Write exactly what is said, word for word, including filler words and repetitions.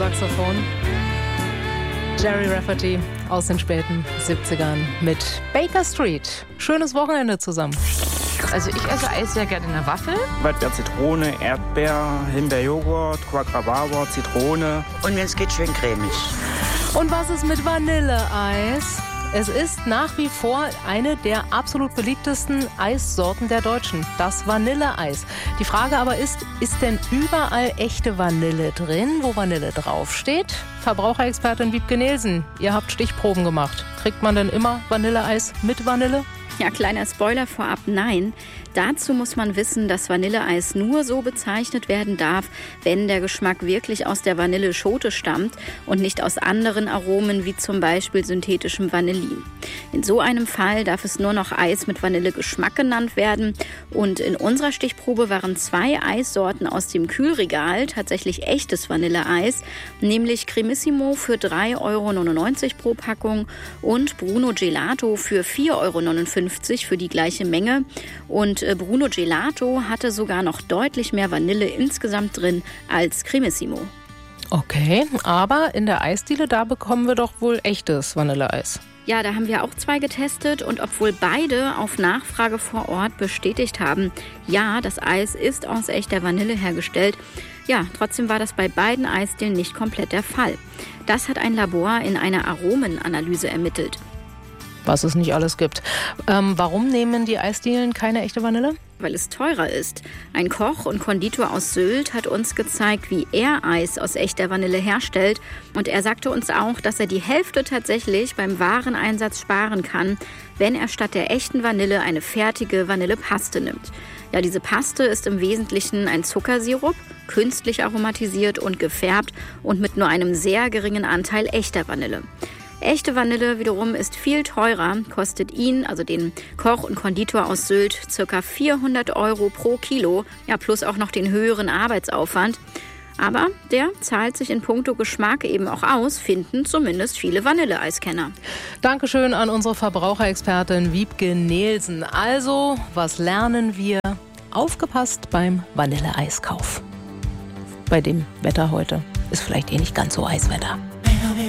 Saxophon. Jerry Rafferty aus den späten siebzigern mit Baker Street. Schönes Wochenende zusammen. Also ich esse Eis sehr gerne in der Waffel. Waldbeer, Zitrone, Erdbeer, Himbeerjoghurt, Quadrabarbor, Zitrone. Und wenn es geht, schön cremig. Und was ist mit Vanilleeis? Es ist nach wie vor eine der absolut beliebtesten Eissorten der Deutschen, das Vanilleeis. Die Frage aber ist, ist denn überall echte Vanille drin, wo Vanille draufsteht? Verbraucherexpertin Wiebke Nielsen, ihr habt Stichproben gemacht. Kriegt man denn immer Vanilleeis mit Vanille? Ja, kleiner Spoiler vorab, nein. Dazu muss man wissen, dass Vanilleeis nur so bezeichnet werden darf, wenn der Geschmack wirklich aus der Vanilleschote stammt und nicht aus anderen Aromen wie zum Beispiel synthetischem Vanillin. In so einem Fall darf es nur noch Eis mit Vanillegeschmack genannt werden. Und in unserer Stichprobe waren zwei Eissorten aus dem Kühlregal tatsächlich echtes Vanilleeis, nämlich Cremissimo für drei Euro neunundneunzig pro Packung und Bruno Gelato für vier Euro neunundfünfzig für die gleiche Menge. Und Bruno Gelato hatte sogar noch deutlich mehr Vanille insgesamt drin als Cremissimo. Okay, aber in der Eisdiele, da bekommen wir doch wohl echtes Vanilleeis. Ja, da haben wir auch zwei getestet und obwohl beide auf Nachfrage vor Ort bestätigt haben, ja, das Eis ist aus echter Vanille hergestellt, ja, trotzdem war das bei beiden Eisdielen nicht komplett der Fall. Das hat ein Labor in einer Aromenanalyse ermittelt. Was es nicht alles gibt. Ähm, warum nehmen die Eisdielen keine echte Vanille? Weil es teurer ist. Ein Koch und Konditor aus Sylt hat uns gezeigt, wie er Eis aus echter Vanille herstellt. Und er sagte uns auch, dass er die Hälfte tatsächlich beim Wareneinsatz sparen kann, wenn er statt der echten Vanille eine fertige Vanillepaste nimmt. Ja, diese Paste ist im Wesentlichen ein Zuckersirup, künstlich aromatisiert und gefärbt und mit nur einem sehr geringen Anteil echter Vanille. Echte Vanille wiederum ist viel teurer, kostet ihn, also den Koch und Konditor aus Sylt, ca. vierhundert Euro pro Kilo, ja plus auch noch den höheren Arbeitsaufwand. Aber der zahlt sich in puncto Geschmack eben auch aus, finden zumindest viele Vanilleeiskenner. Dankeschön an unsere Verbraucherexpertin Wiebke Nielsen. Also, was lernen wir? Aufgepasst beim Vanilleeiskauf. Bei dem Wetter heute ist vielleicht eh nicht ganz so Eiswetter.